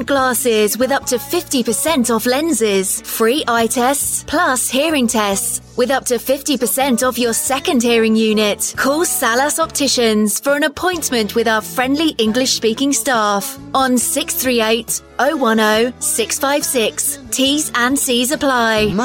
print glasses with up to 50% off lenses, free eye tests, plus hearing tests, with up to 50% off your second hearing unit. Call Salas Opticians for an appointment with our friendly English-speaking staff on 638 010 656. T's and C's apply.